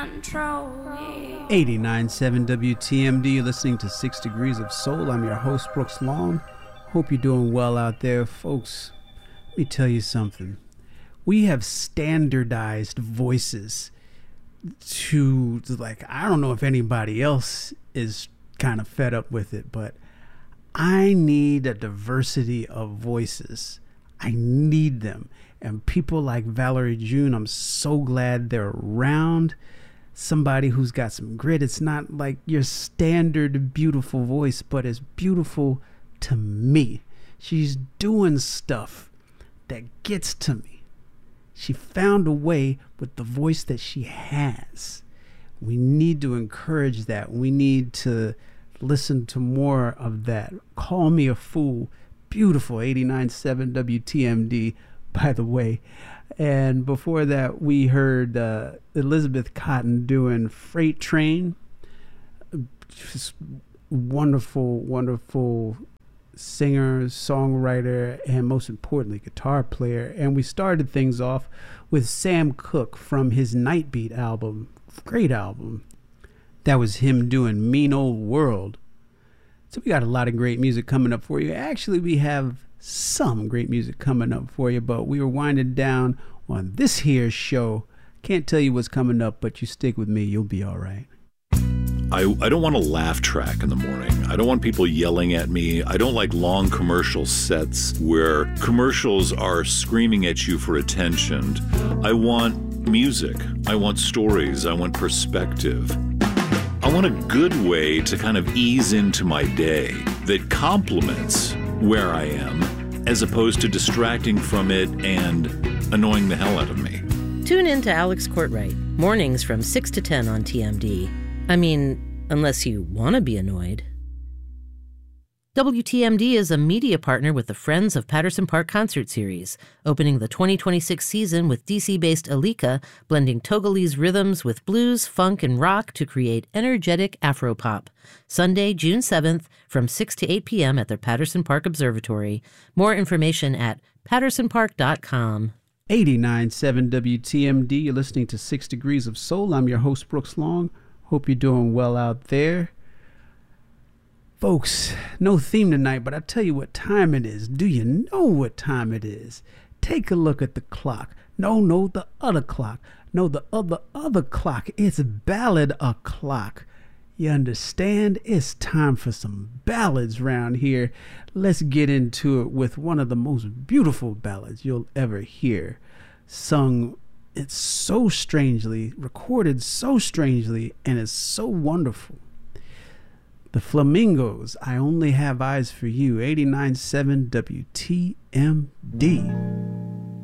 89.7 WTMD, you're listening to 6 Degrees of Soul. I'm your host, Brooks Long. Hope you're doing well out there, folks. Let me tell you something. We have standardized voices to, like, I don't know if anybody else is kind of fed up with it, but I need a diversity of voices. I need them. And people like Valerie June, I'm so glad they're around. Somebody who's got some grit. It's not like your standard beautiful voice, but it's beautiful to me. She's doing stuff that gets to me. She found a way with the voice that she has. We need to encourage that. We need to listen to more of that. Call Me a Fool. Beautiful. 89.7 WTMD, by the way. And before that, we heard Elizabeth Cotten doing Freight Train. Just wonderful, wonderful singer, songwriter, and most importantly, guitar player. And we started things off with Sam Cooke from his Nightbeat album. Great album. That was him doing Mean Old World. So we got a lot of great music coming up for you. Actually, we have some great music coming up for you, but we were winding down on this here show. Can't tell you what's coming up, but you stick with me, you'll be all right. I don't want a laugh track in the morning. I don't want people yelling at me. I don't like long commercial sets where commercials are screaming at you for attention. I want music. I want stories. I want perspective. I want a good way to kind of ease into my day that complements where I am, as opposed to distracting from it and annoying the hell out of me. Tune in to Alex Courtwright, mornings from 6 to 10 on TMD. I mean, unless you want to be annoyed. WTMD is a media partner with the Friends of Patterson Park concert series, opening the 2026 season with DC-based Alika, blending Togolese rhythms with blues, funk, and rock to create energetic Afropop. Sunday, June 7th, from 6 to 8 p.m. at the Patterson Park Observatory. More information at pattersonpark.com. 89.7 WTMD, you're listening to 6 Degrees of Soul. I'm your host, Brooks Long. Hope you're doing well out there. Folks, no theme tonight, but I'll tell you what time it is. Do you know what time it is? Take a look at the clock. No, the other clock. No, the other clock. It's ballad o'clock. You understand? It's time for some ballads around here. Let's get into it with one of the most beautiful ballads you'll ever hear. Sung, it's so strangely, recorded so strangely, and it's so wonderful. The Flamingos, I Only Have Eyes for You, 89.7 WTMD.